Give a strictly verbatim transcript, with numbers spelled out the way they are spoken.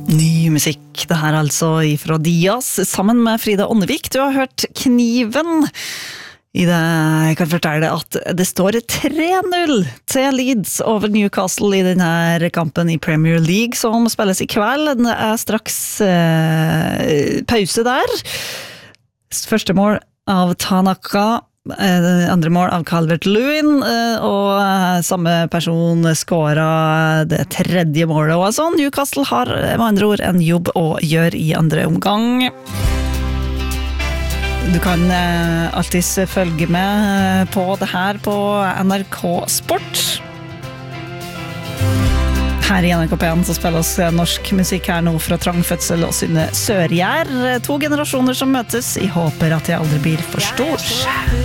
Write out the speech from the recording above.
Ny musikk, det her altså ifra Dias, sammen med Frida Ånnevik. Du har hørt Kniven. I det jeg kan fortelle at det står tre null til Leeds over Newcastle i denne kampen i Premier League som spilles i kveld. Det er straks eh, pause der. Første mål av Tanaka, eh, andre mål av Calvert-Lewin, eh, og samme person skåret det tredje målet. Og altså, Newcastle har med andre ord en jobb å gjøre i andre omgang. Du kan eh, alltid følge med på det her på N R K Sport. Her i N R K P en så spiller oss norsk musikk her nå fra Trangfødsel og Synne Sørgjær. To generasjoner som møtes. Jeg håper at jeg aldri blir for stor.